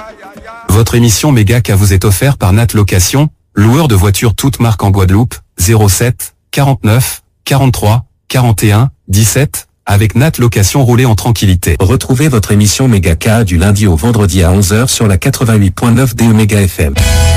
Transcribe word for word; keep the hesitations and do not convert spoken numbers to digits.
Votre émission Mégacast vous est offerte par Nat Location, loueur de voitures toutes marques en Guadeloupe, zéro sept, quarante-neuf, quarante-trois, quarante et un, dix-sept, avec Nat Location, roulez en tranquillité. Retrouvez votre émission Mégacast du lundi au vendredi à onze heures sur la quatre-vingt-huit point neuf D E Méga F M.